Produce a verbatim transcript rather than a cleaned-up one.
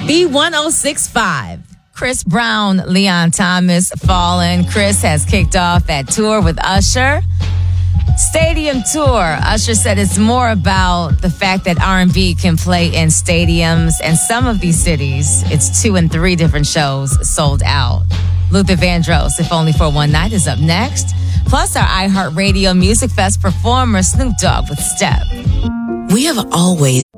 B one oh six point five. Chris Brown, Leon Thomas, Fallen. Chris has kicked off that tour with Usher. Stadium tour. Usher said it's more about the fact that R and B can play in stadiums, and some of these cities, it's two and three different shows sold out. Luther Vandross, If Only for One Night, is up next. Plus, our iHeartRadio Music Fest performer, Snoop Dogg with Step. We have always